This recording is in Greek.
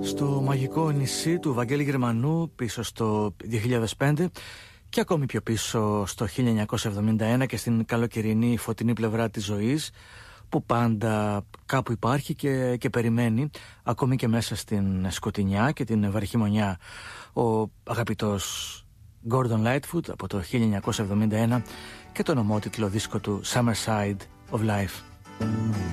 στο μαγικό νησί του Βαγγέλη Γερμανού πίσω στο 2005 και ακόμη πιο πίσω στο 1971 και στην καλοκαιρινή φωτεινή πλευρά της ζωής που πάντα κάπου υπάρχει και περιμένει ακόμη και μέσα στην σκοτεινιά και την βαρχημονιά. Ο αγαπητός Gordon Lightfoot από το 1971 και τον ομότιτλο δίσκο του Summer Side of Life.